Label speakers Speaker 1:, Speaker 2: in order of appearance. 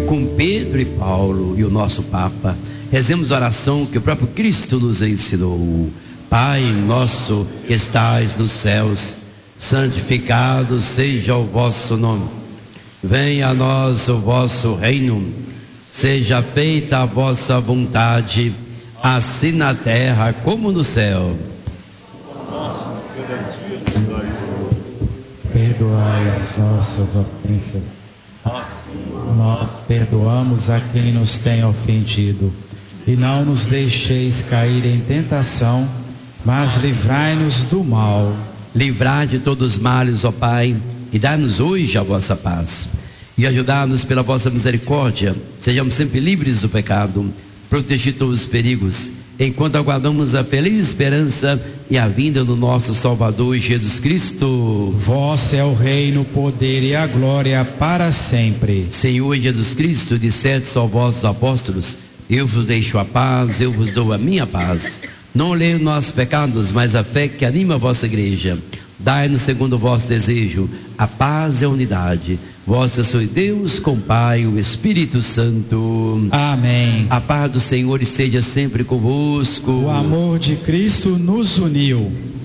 Speaker 1: com Pedro e Paulo e o nosso Papa, rezemos a oração que o próprio Cristo nos ensinou. Pai nosso que estais nos céus, santificado seja o vosso nome. Venha a nós o vosso reino. Seja feita a vossa vontade, assim na terra como no céu.
Speaker 2: Perdoai as nossas ofensas, nós perdoamos a quem nos tem ofendido, e não nos deixeis cair em tentação, mas livrai-nos do mal.
Speaker 1: Livrai de todos os males, ó Pai, e dai-nos hoje a vossa paz. E ajudai-nos pela vossa misericórdia, sejamos sempre livres do pecado, protegidos de todos os perigos, enquanto aguardamos a feliz esperança e a vinda do nosso Salvador Jesus Cristo.
Speaker 2: Vosso é o reino, o poder e a glória para sempre.
Speaker 1: Senhor Jesus Cristo, dissestes aos vossos apóstolos: eu vos deixo a paz, eu vos dou a minha paz. Não olhei nossos pecados, mas a fé que anima a vossa igreja. Dai-nos segundo o vosso desejo a paz e a unidade. Vós sois Deus com Pai, o Espírito Santo.
Speaker 2: Amém.
Speaker 1: A paz do Senhor esteja sempre convosco.
Speaker 2: O amor de Cristo nos uniu.